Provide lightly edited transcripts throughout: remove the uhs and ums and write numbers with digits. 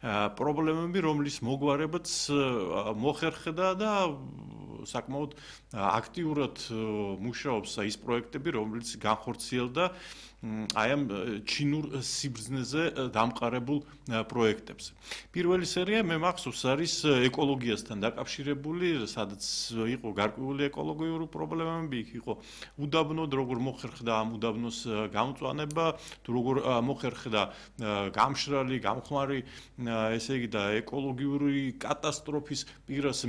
პრობლემები, რომლის მოგვარებაც მოხერხდა და საკმაოდ აქტიურად მუშაობს ის პროექტები, რომელიც განხორციელდა აი ამ ჩინურ სიბრძნეზე დამყარებულ პროექტებს. პირველი სერია მე მახსოვს არის ეკოლოგიასთან დაკავშირებული, სადაც იყო გარკვეული ეკოლოგიური პრობლემები, იქ იყო უდაბნოდ როგორ მოხერხდა ამ უდაბნოს გამწვანება, თუ როგორ მოხერხდა გამშრალი, გამხმარი, ესე იგი და ეკოლოგიური კატასტროფის პირას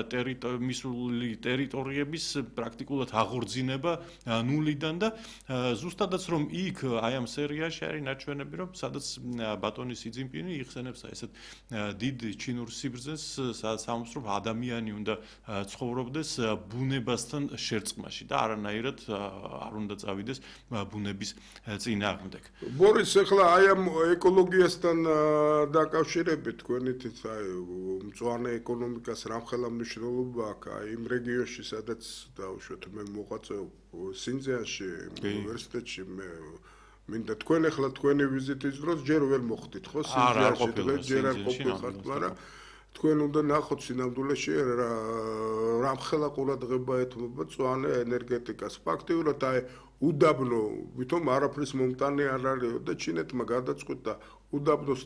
მისული ტერიტორიების პრაქტიკულად აღორძინება ნულიდან და ზუსტადაც რომ იქ აი ამ სერიაში არის ნაჩვენები რომ სადაც ბატონი სი ძინპინი იხსენებს ესეთ დიდ ჩინურ სიბრძნეს სადაც ამბობს რომ ადამიანი უნდა ცხოვრობდეს ბუნებასთან შერწყმაში და არანაირად არ უნდა წავიდეს ბუნების წინააღმდეგ. ბორის ახლა აი ამ ეკოლოგიასთან დაკავშირებით თქვენით აი მწვანე ეკონომიკას რამხელა მნიშვნელობა აქვს აი იმ რეგიონში სადაც დავუშვათ მე მოღვაწეობ სინძიანში უნივერსიტეტში მე მინდა თქვენ ახლა თქვენი ვიზიტის დროს ჯერ ვერ მოხდით ხო სინძიანში ჯერ არ ყოფილიყართ მაგრამ თქვენ უნდა ნახოთ სინამდვილეში რამხელა ყურადღება ეთმობა მწვანე ენერგეტიკას ფაქტიურად აი უდაბნო ვითომ არაფრის მომტანი არ არისო და ჩინეთმა გადაწყვიტა უდაბნოს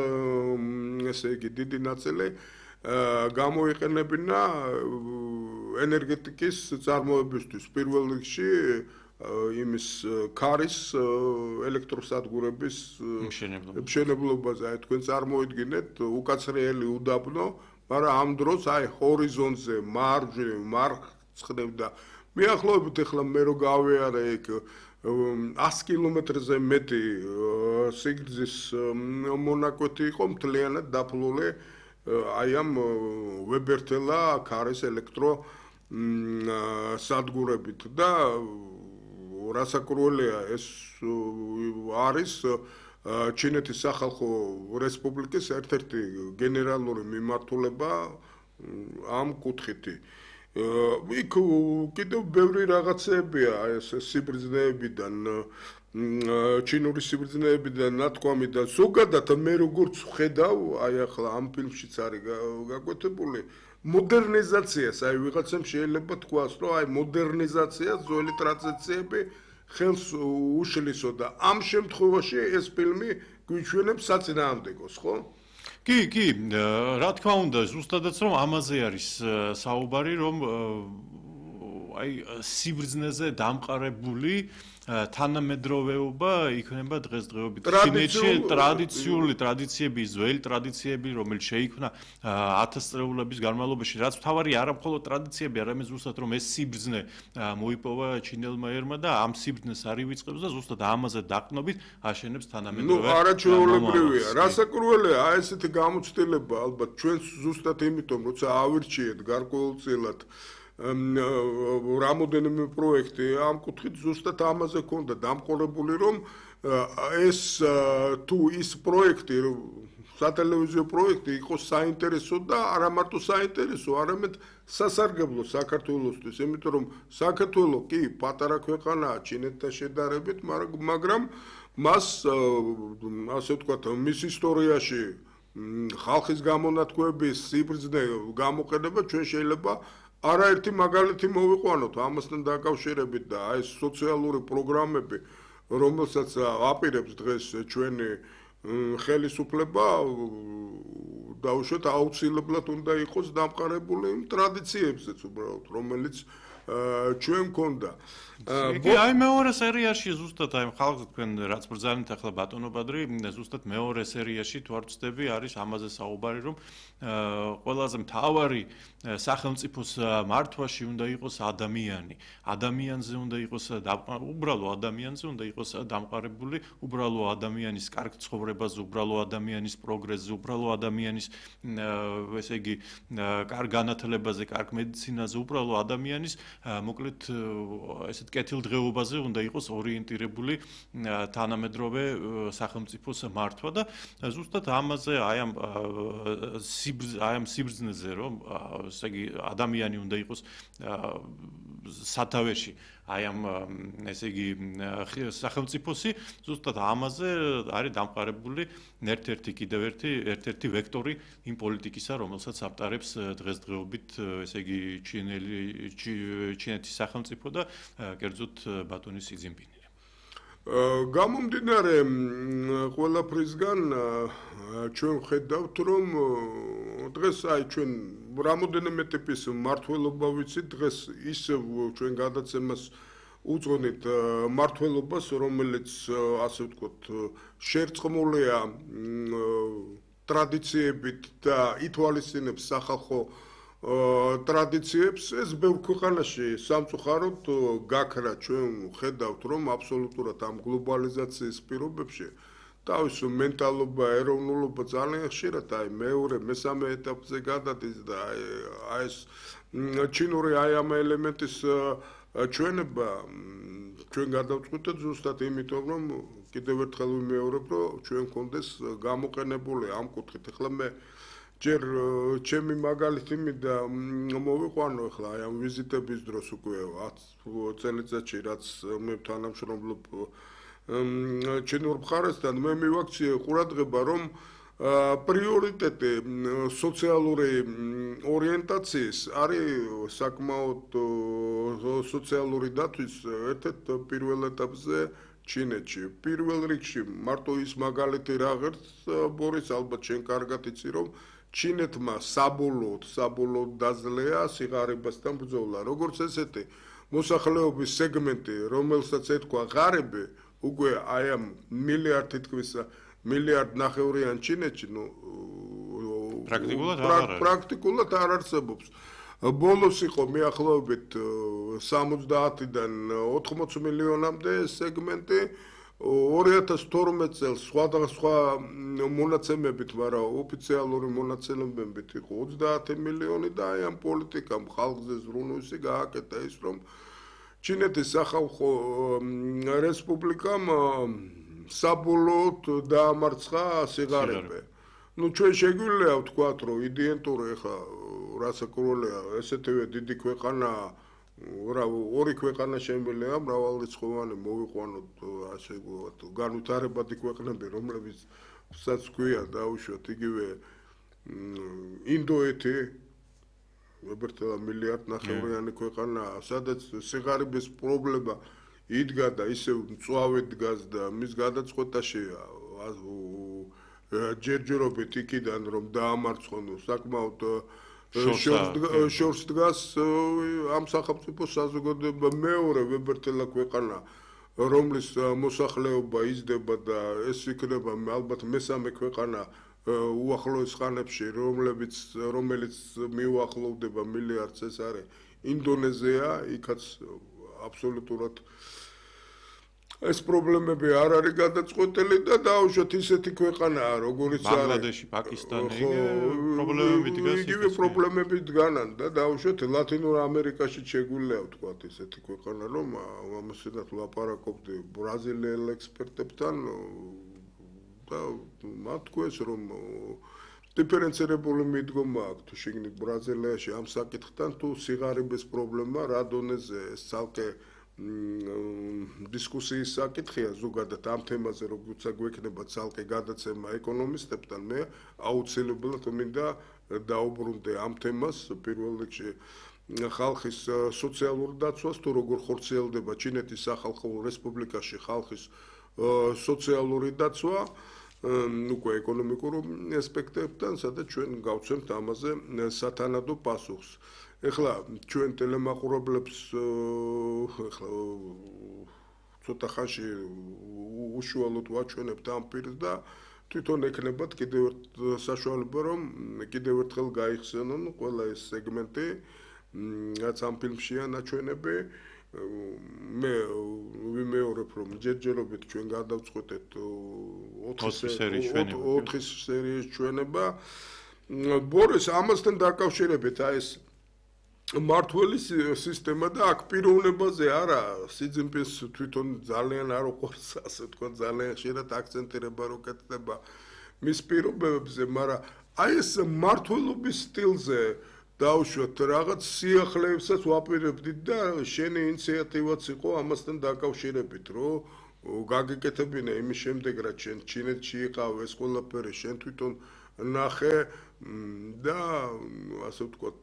ესე იგი დიდი ნაწილი გამოიყენებინა ენერგეტიკის წარმოებისთვის პირველ რიგში იმის ქარის ელექტროსადგურების მშენებლობაზე აი თქვენ წარმოიდგინეთ უკაცრიელი უდაბნო მაგრამ ამ დროს აი ჰორიზონტზე მარცხნივ და მიახლოებით ახლა მე რო გავიარე იქ 100 კილომეტრზე მეტი სიგრძის მონაკვეთი იყო მთლიანად დაფლული აი ამ ვებერთელა ქარის ელექტრო სადგურებით და რასაკურველია ეს არის ჩინეთის სახალხო რესპუბლიკის ერთ-ერთი გენერალური მიმართულება ამ კუთხითი. იქ კიდევ ბევრი რაღაცებია ეს სიბრძნეებიდან ჩინური სიბრძნეებიდან ნათქვამი და ზოგადად მე როგორც ხედავ აი ახლა ამ ფილმშიც არის გაკვეთებული მოდერნიზაციას აი ვიღაცამ შეიძლება თქვას რომ აი მოდერნიზაცია ძველი ტრადიციები ხელს უშლისო და ამ შემთხვევაში ეს ფილმი გვიჩვენებს საწინააღმდეგოს ხო? კი, რა თქმა უნდა, ზუსტადაც რომ ამაზე არის საუბარი, რომ აი სიბრძნეზე დამყარებული თანამედროვეობა იქნება დღესდღეობით ჩინეთში ტრადიციები, ძველი ტრადიციები, რომელიც შეიქმნა ათასწლეულების განმავლობაში, რაც თავარი არა მხოლოდ ტრადიციები, არამედ ზუსტად რომ ეს სიბრძნე მოიპოვა ჩინელმა ერმა და ამ სიბრძნეს არ ივიწყებს და ზუსტად ამაზე დაყნობით აშენებს თანამედროვე. არაჩვეულებრივია. რასაკურველია აი ესეთი გამოცდილება ალბათ ჩვენ ზუსტად იმიტომ როცა ავირჩიეთ გარკვეულწილად რამოდენიმე პროექტი ამ კუთხით ზუსტად ამაზე ქონდა დამყარებული რომ ეს თუ ის პროექტი სატელევიზიო პროექტი იყოს საინტერესო და არა მარტო საინტერესო, არამედ სასარგებლო საქართველოსთვის, იმიტომ რომ საქართველო კი პატარა ქვეყანაა ჩინეთთან შედარებით, მაგრამ მას ასე ვთქვათ, მის ისტორიაში ხალხის გამონათქვამების სიბრძნე გამოყენება ჩვენ შეიძლება არაერთი მაგალითი მოვიყვანოთ ამასთან დაკავშირებით და აი სოციალური პროგრამები, რომელსაც აპირებს დღეს ჩვენი ხელისუფლება დაუშვათ აუცილებლად უნდა იყოს დამყარებული იმ ტრადიციებზეც უბრალოდ რომელიც ჩვენ გქონდა. აი მეორე სერიაში ზუსტად აი ხალხს თქვენ რაც ბრძანეთ ახლა ბატონო ბადრი, ზუსტად მეორე სერიაში თუ არ ვცდები არის ამაზე საუბარი რომ ყველაზე მთავარი სახელმწიფოს მართვაში უნდა იყოს ადამიანი. ადამიანზე უნდა იყოს უბრალო ადამიანზე უნდა იყოს დამყარებული, უბრალო ადამიანის კარგ ცხოვრებაზე, უბრალო ადამიანის პროგრესზე, უბრალო ადამიანის ესე იგი კარგ განათლებაზე, კარგ მედიცინაზე, უბრალო ადამიანის მოკლედ ესეთ კეთილდღეობაზე უნდა იყოს ორიენტირებული თანამედროვე სახელმწიფოს მართვა და ზუსტად ამაზე აი ამ სიბრძნეზე რომ ესე იგი ადამიანი უნდა იყოს სათავეში აი ამ ესე იგი სახელმწიფოსი ზუსტად ამაზე არის დამყარებული ერთ-ერთი ვექტორი იმ პოლიტიკისა, რომელსაც აპტარებს დღესდღეობით ესე იგი ჩინეთის სახელმწიფო და კერძოდ ბატონი სი ძინპინი. გამომდინარე ყველაფრისგან ჩვენ ხედავთ რომ დღეს აი ჩვენ რამოდენიმე ტიპის მართლობა ვიცით დღეს ისევ ჩვენ გადაცემას უძღვნით მართლობას რომელიც ასე ვთქვათ შერწყმულია ტრადიციებით და ითვალისწინებს სახალხო ტრადიციებს ეს ბევრ ქვეყანაში სამწუხაროდ გაქრა ჩვენ ხედავთ რომ აბსოლუტურად ამ გლობალიზაციის პირობებში თავის მენტალობა ეროვნულობა ძალიან ხშირად აი მეორე მესამე ეტაპზე გადადის და აი ეს ჩინური აი ამ ელემენტის ჩვენება ჩვენ გადავწყვიტეთ ზუსტად იმიტომ რომ კიდევ ერთხელ ვიმეორებ რომ ჩვენ გქონდეს გამოყენებული ამ კუთხით ახლა მე ჯერ ჩემი მაგალითი მინდა მოვიყვანო ახლა აი ამ ვიზიტების დროს უკვე 10 წელიწადში რაც მე თანამშრომლობ ჩინურ მხარესთან მე მივაქციე ყურადღება რომ პრიორიტეტი სოციალური ორიენტაციის არის საკმაოდ სოციალური დაცვის ერთ-ერთ პირველ ეტაპზე ჩინეთში. პირველ რიგში მარტო ის მაგალითი რა ღერს ბორის ალბათ შენ კარგად იცი რომ ჩინეთმა საბოლოოდ დაძლეა სიღარიბასთან ბრძოლა. როგორც ესეთი მოსახლეობის სეგმენტი, რომელსაც ეთქვა ღარიბი, უკვე აი ამ მილიარდ ნახევრიან ჩინეთში, პრაქტიკულად არ არსებობს. ბოლოს იყო მიახლოებით 70-დან 80 მილიონამდე სეგმენტი 2012 წელს სხვადასხვა მონაცემებით, მაგრამ ოფიციალური მონაცემებით იყო 30 მილიონი და აი ამ პოლიტიკამ ხალხზე ზრუნვისი გააკეთა ის რომ ჩინეთის სახალხო რესპუბლიკამ საბოლოოდ დაამარცხა სიღარიბე. ჩვენ შეგვიძლია ვთქვათ, რომ იდენტური ხა რასაკურველია ესეთივე დიდი ქვეყანა ორი ქვეყანა შემიძლია მრავალრიცხოვანი მოვიყვანოთ ასე ვთქვათ განვითარებადი ქვეყნები რომლებიცაც გვია დაუშვათ იგივე ინდოეთი ვებერთელა მილიარდ ნახევრიანი ქვეყანა სადაც სიღარიბის პრობლემა იდგა და ისევ მწვავე დგას და მის გადაწყვეტაში ჯერჯერობით იქიდან რომ დაამარცხონ საკმაოდ შორს დგას ამ სახელმწიფო საზოგადოება მეორე ვებერთელა ქვეყანა რომლის მოსახლეობა იზრდება და ეს იქნება ალბათ მესამე ქვეყანა უახლოეს ხანებში რომელიც მიუახლოვდება მილიარდს ეს არის ინდონეზია იქაც აბსოლუტურად ეს პრობლემები არ არის გადაწყვეტილი და დაუშვათ ისეთი ქვეყანაა როგორიც არის ბანგლადეში, პაკისტანი პრობლემები დგას იგივე პრობლემები დგანან და დაუშვათ ლათინურ ამერიკაში შეგვიძლია ვთქვათ ისეთი ქვეყანა რომ ამასთანაც ვლაპარაკობდი ბრაზილიელ ექსპერტებთან და მათ თქვეს რომ დიფერენცირებული მიდგომა აქვს თუ შეგნით ბრაზილიაში ამ საკითხთან თუ სიღარიბის პრობლემა რა დონეზე ეს ცალკე დისკუსიის საკითხია ზოგადად ამ თემაზე როცა გვექნება ცალკე გადაცემა ეკონომისტებთან მე აუცილებლად მინდა დაუბრუნდე ამ თემას პირველ რიგში ხალხის სოციალურ დაცვას თუ როგორ ხორციელდება ჩინეთის სახალხო რესპუბლიკაში ხალხის სოციალური დაცვა უკვე ეკონომიკურ ასპექტებთან სადაც ჩვენ გავცემთ ამაზე სათანადო პასუხს ეხლა ჩვენ ტელემაყურებლებს ეხლა ცოტა ხანში უშუალოდ ვაჩვენებთ ამ პირს და თვითონ ექნებათ კიდევ საშუალება რომ კიდევ ერთხელ გაიხსენონ ყველა ეს სეგმენტი რაც ამ ფილმშია ნაჩვენები მე ვიმეორებ რომ ჯერჯერობით ჩვენ გადავწყვეტეთ 4 სერიის ჩვენება ბორის ამასთან დაკავშირებით აი ეს მართველის სისტემა და აქ პიროვნებაზე არა სი ძინპინს თვითონ ძალიან არ უყვარს ასე ვთქვათ ძალიან ხშირად აქცენტირება რო კეთდება მის პირობებზე მაგრამ აი ეს მართველობის სტილზე დაუშვათ რაღაც სიახლეებსაც ვაპირებდით და შენი ინიციატივაც იყო ამასთან დაკავშირებით, რომ გაგიკეთებინა იმის შემდეგ, რაც შენ ჩინეთში იყავ, ეს ყველაფერი შენ თვითონ ნახე და ასე ვთქვათ,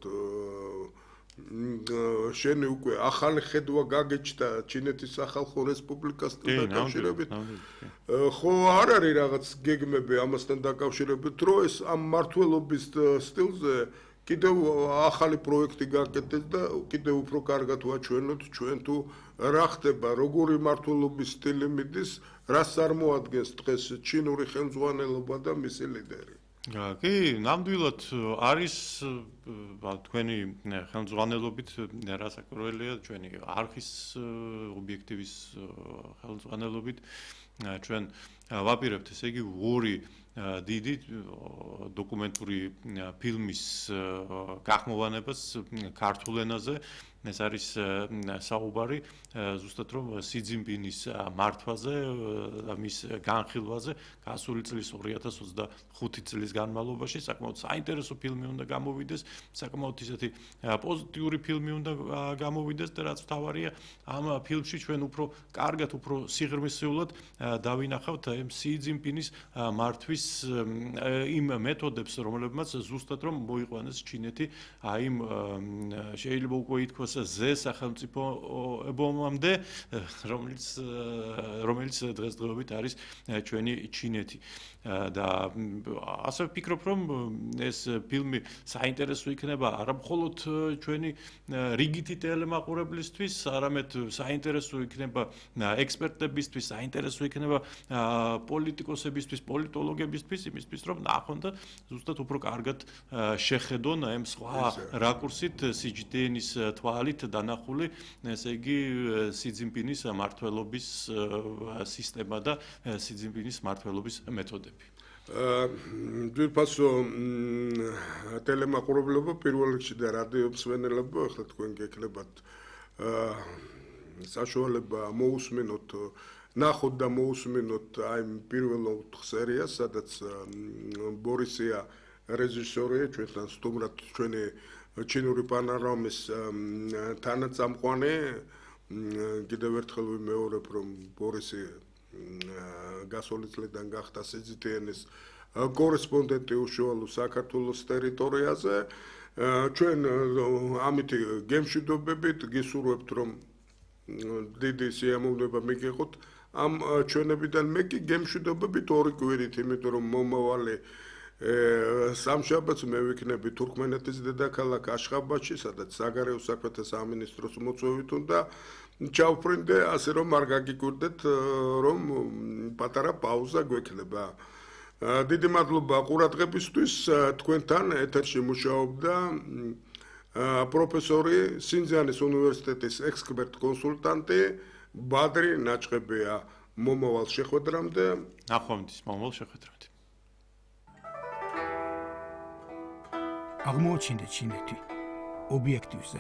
შენი უკვე ახალი ხედვა გაგეჩნდა ჩინეთის სახალხო რესპუბლიკასთან დაკავშირებით. ხო, არ არის რაღაც გეგმები ამასთან დაკავშირებით, რომ ეს ამ მმართველობის სტილზე კიდევ ახალი პროექტი გაკეთდეს და კიდევ უფრო კარგად ვაჩვენოთ ჩვენ თუ რა ხდება, როგორი მმართველობის სტილი მიდის, რას წარმოადგენს დღეს ჩინური ხელმძღვანელობა და მისი ლიდერი. კი, ნამდვილად არის თქვენი ხელმძღვანელობით რასაკვირველია, ჩვენი არქის ობიექტივის ხელმძღვანელობით ჩვენ ვაპირებთ, ესე იგი, ორი დიდი დოკუმენტური ფილმის გახმოვანებას ქართულ ენაზე. ეს არის საუბარი ზუსტად რომ სი ძინპინის მართვაზე და მის განხილვაზე გასული წლის 2025 წლის განმავლობაში საკმაოდ საინტერესო ფილმი უნდა გამოვიდეს, საკმაოდ ისეთი პოზიტიური ფილმი უნდა გამოვიდეს და რაც მთავარია ამ ფილმში ჩვენ უფრო კარგად, უფრო სიღრმისეულად დავინახავთ სი ძინპინის მართვის იმ მეთოდებს, რომლებმაც ზუსტად რომ მოიყვანეს ჩინეთი აი იმ შეიძლება უკვე ითქვას ზე სახელმწიფოებამდე, რომელიც დღესდღეობით არის ჩვენი ჩინეთი. და ასე ვფიქრობ, რომ ეს ფილმი საინტერესო იქნება არა მხოლოდ ჩვენი რიგითი ტელემაყურებლისთვის, არამედ საინტერესო იქნება ექსპერტებისთვის, საინტერესო იქნება პოლიტიკოსებისთვის, პოლიტოლოგებისთვის, იმისთვის, რომ ნახონ და ზუსტად უფრო კარგად შეხედონ ამ სხვა რაკურსით სიჯდენის თვალით დანახული, ესე იგი სი ძინპინის მმართველობის სისტემა და სი ძინპინის მმართველობის მეთოდები. ძირფასო ტელემაყურებლობა პირველ რიგში და რადიო მსმენელობა, ახლა თქვენ გეკლებათ საშუალება მოусმინოთ, ნახოთ და მოусმინოთ აი პირველ 4 სერიას, სადაც ბორისია რეჟისორია, ჩვენთან სტუმრად ჩვენი ჩინური პანორამის თანაწამყვანი. კიდევ ერთხელ ვიმეორებ, რომ ბორისი გასული წლიდან გახდა სიძითენის კორესპონდენტი უშუალო საქართველოს ტერიტორიაზე. ჩვენ ამით გემშვიდობებით გისურვებთ, რომ დიდი სიამოვნება მიგიღოთ ამ ჩვენებიდან. მე კი გემშვიდობებით 2 კვირით, იმიტომ რომ მომავალი სამშაბათს მე ვიქნები თურქმენეთის დედაქალაქ აშხაბადში, სადაც საგარეო საქმეთა სამინისტროს მოწვევით უნდა ჩავფრინდე, ასე რომ არ გაგიკვირდეთ, რომ პატარა პაუზა გვექნება. დიდი მადლობა ყურადღებისთვის. თქვენთან ეთერში მუშაობდა პროფესორი, სინძიანის უნივერსიტეტის ექსპერტ კონსულტანტი ბადრი ნაჭყებია. მომავალ შეხვედრამდე. ნახვამდის მომავალ შეხვედრამდე. აღმოჩნდა ჩინეთი ობიექტივზე.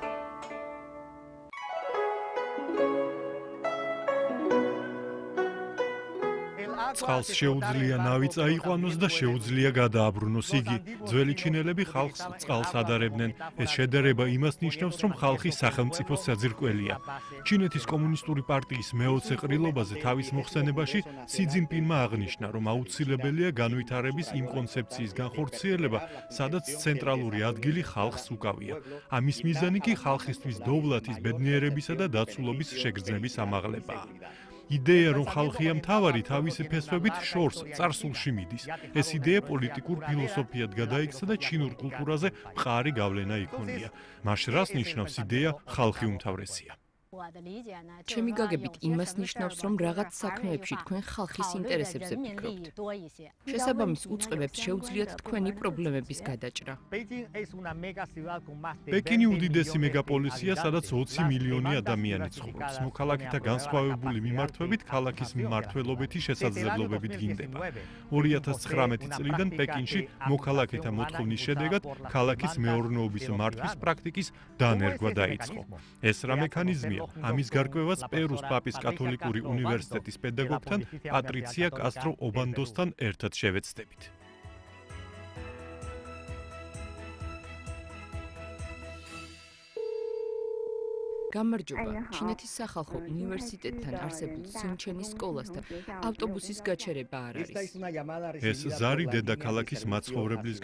წყალს შეუძლია ნავი წაიყვანოს და შეუძლია გადააბრუნოს იგი. ძველი ჩინელები ხალხს წყალს ადარებდნენ. ეს შედარება იმას ნიშნავს, რომ ხალხი სახელმწიფოს საძირკველია. ჩინეთის კომუნისტური პარტიის მე-20 ყრილობაზე თავის მოხსენებაში სი ძინპინმა აღნიშნა, რომ აუცილებელია განვითარების იმ კონცეფციის განხორციელება, სადაც ცენტრალური ადგილი ხალხს უკავია. ამის მიზანი კი ხალხისთვის დოვლათის, ბედნიერებისა და დაცულობის შეგრძნების ამაღლებაა. იდეა, რომ ხალხია მთავარი, თავისი ფესვებით შორს, წარსულში მიდის. ეს იდეა პოლიტიკურ ფილოსოფიად გადაიქცა და ჩინურ კულტურაზე მყარი გავლენა იქონია. მას რას ნიშნავს იდეა ხალხი უმთავრესია? ჩემი გაგებით იმას ნიშნავს, რომ რაღაც საქმეებში თქვენ ხალხის ინტერესებზე ფიქრობთ. შესაბამის უწყებებს შეუძლიათ თქვენი პრობლემების გადაჭრა. პეკინი უდიდესი მეგაპოლისია, სადაც 20 მილიონი ადამიანი ცხოვრობს. მოქალაქეთა განსხვავებული მიმართვებით ქალაქის მმართველობითი შესაძლებლობები დგინდება. 2019 წლიდან პეკინში მოქალაქეთა მოთხოვნის შედეგად ქალაქის მეურნეობის მართვის პრაქტიკის დანერგვა დაიწყო. ეს რა მექანიზმია? ამის გარკვევას პერუს პაპის კათოლიკური უნივერსიტეტის პედაგოგთან პატრიცია კასტრო ობანდოსთან ერთად შევეცდებით. გამარჯობა. ჩინეთის სახალხო უნივერსიტეტთან არსებულ სინჩენის სკოლასთან ავტობუსის გაჩერება არ არის. ეს ზარი დედაქალაქის მაცხოვრებლისგან